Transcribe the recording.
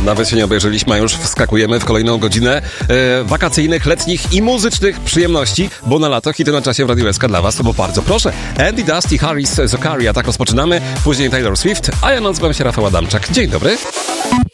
Nawet się nie obejrzeliśmy, a już wskakujemy w kolejną godzinę wakacyjnych, letnich i muzycznych przyjemności, bo na lato hity na czasie w Radiu SK dla was, bo bardzo proszę. Andy Dusty, Harris, Zakaria, tak rozpoczynamy, później Taylor Swift, a ja nazywam się Rafał Adamczak. Dzień dobry.